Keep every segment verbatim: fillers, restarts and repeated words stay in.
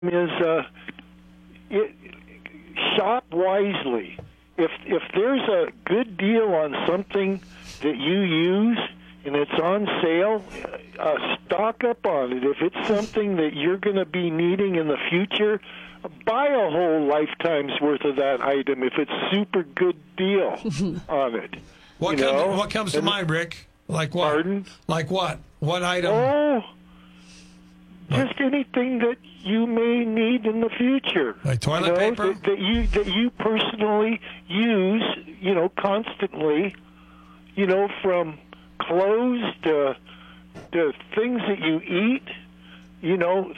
is uh, it, shop wisely. If if there's a good deal on something that you use and it's on sale, uh, stock up on it. If it's something that you're going to be needing in the future, buy a whole lifetime's worth of that item if it's super good deal on it. What, you comes, know? what comes to and, mind, Rick? Like what? Pardon? Like what? What item? Oh, just anything that you may need in the future. Like toilet you know, paper? That, that you that you personally use, you know, constantly, you know, from clothes to to things that you eat, you know,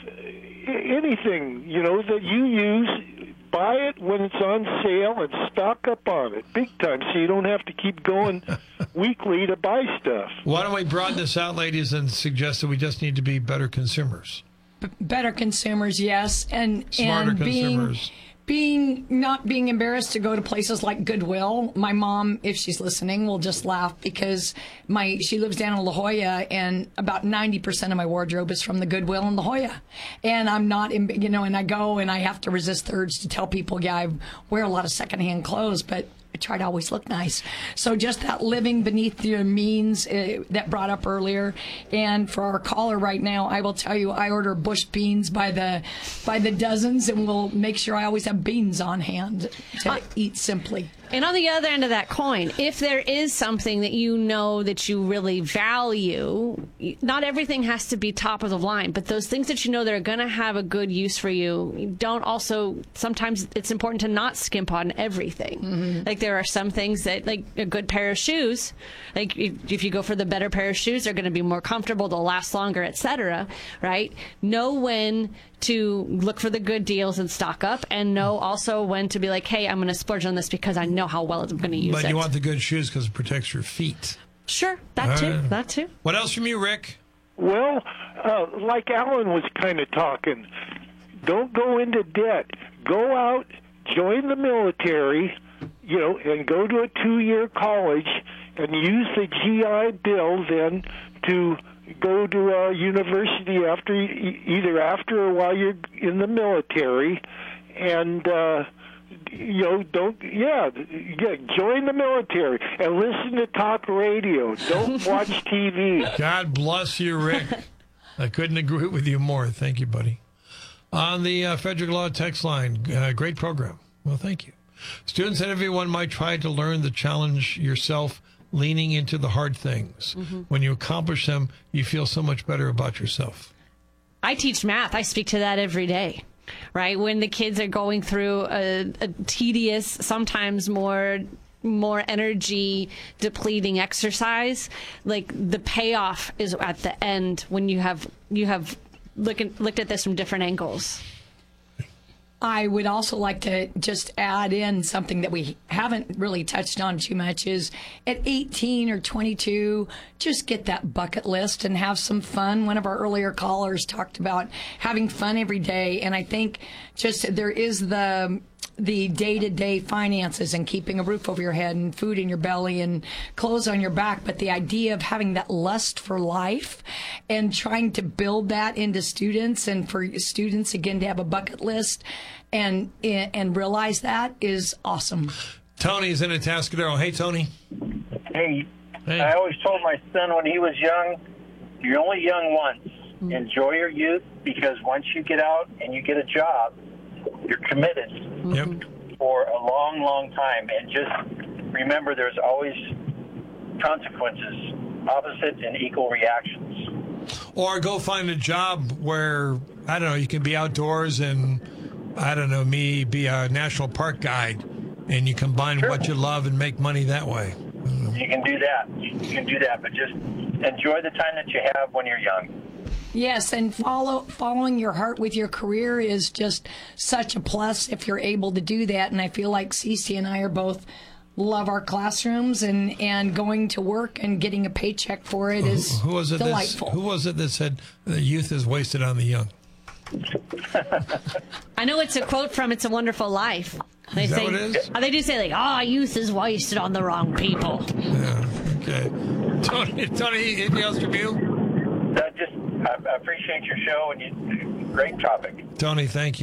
anything, you know, that you use. Buy it when it's on sale and stock up on it big time so you don't have to keep going weekly to buy stuff. Why don't we broaden this out, ladies, and suggest that we just need to be better consumers? B- better consumers, yes. And, Smarter and being, consumers. being not being embarrassed to go to places like Goodwill. My mom, if she's listening, will just laugh because my she lives down in La Jolla, and about ninety percent of my wardrobe is from the Goodwill in La Jolla. And I'm not, in, you know, and I go and I have to resist the urge to tell people, yeah, I wear a lot of secondhand clothes, but I try to always look nice. So just that living beneath your means uh, that brought up earlier. And for our caller right now, I will tell you, I order bush beans by the by the dozens, and we'll make sure I always have beans on hand to uh, eat simply. And on the other end of that coin, if there is something that you know that you really value, not everything has to be top of the line, but those things that you know that are going to have a good use for you, don't also, sometimes it's important to not skimp on everything. Mm-hmm. Like there are some things that, like a good pair of shoes, like if, if you go for the better pair of shoes, they're going to be more comfortable, they'll last longer, et cetera, right? Know when to look for the good deals and stock up, and know also when to be like, hey, I'm going to splurge on this because I know how well I'm going to use it. But you want the good shoes because it protects your feet. Sure, that All too, right. that too. What else from you, Rick? Well, uh, like Alan was kind of talking, don't go into debt. Go out, join the military, you know, and go to a two-year college and use the G I Bill then to go to a university after, either after or while you're in the military, and uh, you know, don't yeah, yeah, join the military and listen to talk radio. Don't watch T V. God bless you, Rick. I couldn't agree with you more. Thank you, buddy. On the uh, Frederick Law text line, uh, great program. Well, thank you. Students and everyone might try to learn the challenge yourself, leaning into the hard things. Mm-hmm. When you accomplish them, you feel so much better about yourself. I teach math. I speak to that every day, right? When the kids are going through a, a tedious, sometimes more more energy depleting exercise, like the payoff is at the end when you have you have look, looked at this from different angles. I would also like to just add in something that we haven't really touched on too much is at eighteen or twenty-two, just get that bucket list and have some fun. One of our earlier callers talked about having fun every day. And I think just there is the the day-to-day finances and keeping a roof over your head and food in your belly and clothes on your back, but the idea of having that lust for life and trying to build that into students, and for students, again, to have a bucket list and and realize that is awesome. Tony's in Atascadero. Hey, Tony. Hey, Hey. I always told my son when he was young, you're only young once. Mm-hmm. Enjoy your youth, because once you get out and you get a job, you're committed Yep. for a long, long time. And just remember, there's always consequences, opposite and equal reactions. Or go find a job where, I don't know, you can be outdoors and, I don't know, me, be a national park guide, and you combine Sure. what you love and make money that way. You can do that. You can do that, but just enjoy the time that you have when you're young. Yes, and follow following your heart with your career is just such a plus if you're able to do that. And I feel like Cece and I are both love our classrooms, and, and going to work and getting a paycheck for it is who, who was it delightful. That, who was it that said the youth is wasted on the young? I know it's a quote from It's a Wonderful Life. They Is that say, what it is? They do say, like, oh, youth is wasted on the wrong people. Yeah, okay. Tony, Tony, anything else from you? Uh, just I, I appreciate your show, and you Great topic. Tony, thank you.